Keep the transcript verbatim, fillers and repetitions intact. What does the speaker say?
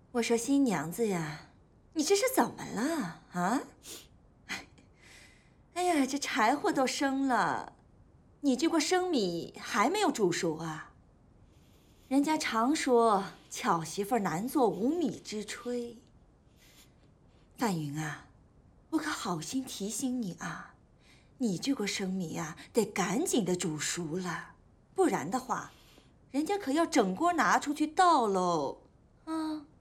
我说新娘子呀，你这是怎么了啊？哎呀，这柴火都生了，你这锅生米还没有煮熟啊？人家常说巧媳妇难做无米之炊。范云啊，我可好心提醒你啊，你这锅生米啊，得赶紧的煮熟了，不然的话，人家可要整锅拿出去倒喽。啊。